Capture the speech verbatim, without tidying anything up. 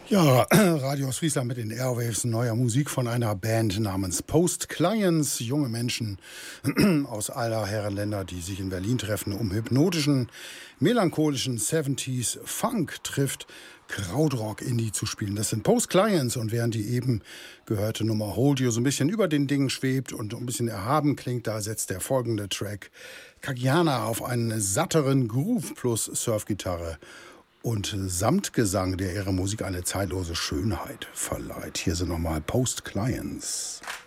Ja, Radio aus Friesland mit den Airwaves, neuer Musik von einer Band namens Post Clients. Junge Menschen aus aller Herrenländer, die sich in Berlin treffen, um hypnotischen, melancholischen siebziger Funk trifft Krautrock Indie zu spielen. Das sind Post Clients, und während die eben gehörte Nummer Hold You so ein bisschen über den Dingen schwebt und ein bisschen erhaben klingt, da setzt der folgende Track Kagiana auf einen satteren Groove plus Surfgitarre und Samtgesang, der ihrer Musik eine zeitlose Schönheit verleiht. Hier sind nochmal Post Clients.